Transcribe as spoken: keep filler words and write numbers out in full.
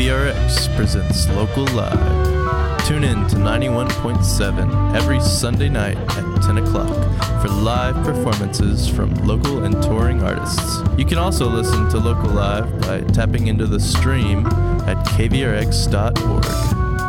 V R X presents Local Live. Tune in to ninety-one point seven every Sunday night at ten o'clock for live performances from local and touring artists. You can also listen to Local Live by tapping into the stream at k v r x dot org.